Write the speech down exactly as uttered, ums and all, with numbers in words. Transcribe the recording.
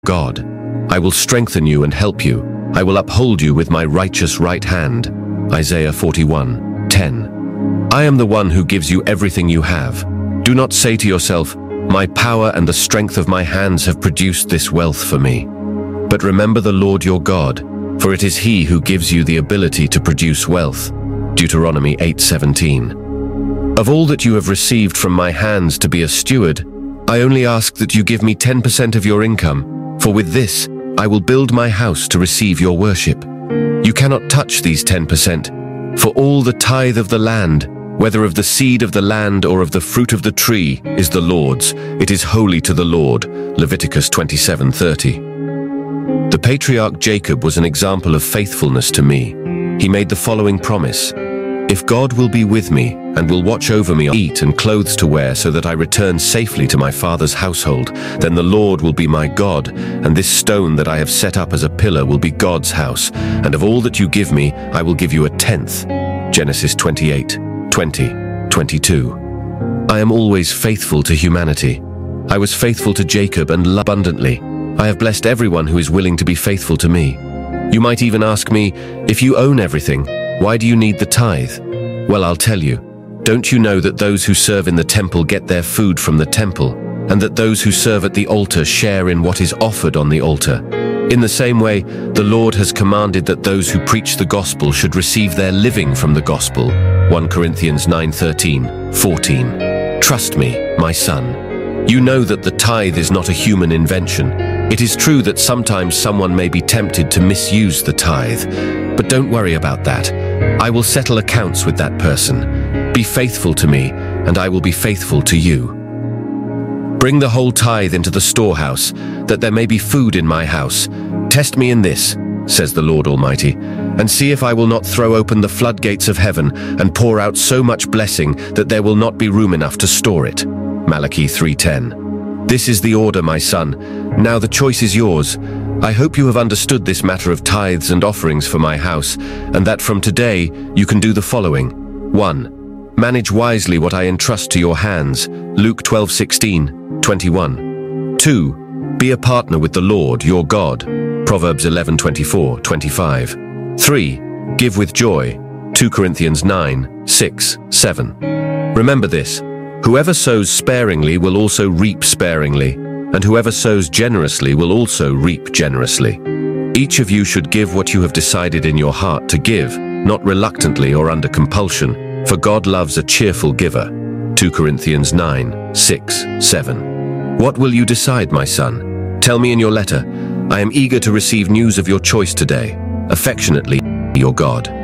God. I will strengthen you and help you. I will uphold you with my righteous right hand. Isaiah forty-one, ten. I am the one who gives you everything you have. Do not say to yourself, my power and the strength of my hands have produced this wealth for me. But remember the Lord your God, for it is He who gives you the ability to produce wealth. Deuteronomy eight seventeen. Of all that you have received from my hands to be a steward, I only ask that you give me ten percent of your income, for with this I will build my house to receive your worship. You cannot touch these ten percent, for all the tithe of the land, whether of the seed of the land or of the fruit of the tree, is the Lord's. It is holy to the Lord. Leviticus twenty-seven thirty. The patriarch Jacob was an example of faithfulness to me. He made the following promise: if God will be with me and will watch over me, eat and clothes to wear, so that I return safely to my father's household, then the Lord will be my God, and this stone that I have set up as a pillar will be God's house, and of all that you give me, I will give you a tenth. Genesis twenty-eight, twenty, twenty-two. I am always faithful to humanity. I was faithful to Jacob and loved abundantly. I have blessed everyone who is willing to be faithful to me. You might even ask me, if you own everything, why do you need the tithe? Well, I'll tell you. Don't you know that those who serve in the temple get their food from the temple, and that those who serve at the altar share in what is offered on the altar? In the same way, the Lord has commanded that those who preach the gospel should receive their living from the gospel. First Corinthians nine thirteen, fourteen. Trust me, my son. You know that the tithe is not a human invention. It is true that sometimes someone may be tempted to misuse the tithe, but don't worry about that. I will settle accounts with that person. Be faithful to me, and I will be faithful to you. Bring the whole tithe into the storehouse, that there may be food in my house. Test me in this, says the Lord Almighty, and see if I will not throw open the floodgates of heaven and pour out so much blessing that there will not be room enough to store it. Malachi three ten. This is the order, my son. Now the choice is yours. I hope you have understood this matter of tithes and offerings for my house, and that from today you can do the following. one. Manage wisely what I entrust to your hands. Luke twelve sixteen, twenty-one. two. Be a partner with the Lord, your God. Proverbs eleven twenty-four, twenty-five. three. Give with joy. Second Corinthians nine, six, seven. Remember this. Whoever sows sparingly will also reap sparingly, and whoever sows generously will also reap generously. Each of you should give what you have decided in your heart to give, not reluctantly or under compulsion, for God loves a cheerful giver. Second Corinthians nine, six, seven. What will you decide, my son? Tell me in your letter. I am eager to receive news of your choice today. Affectionately, your God.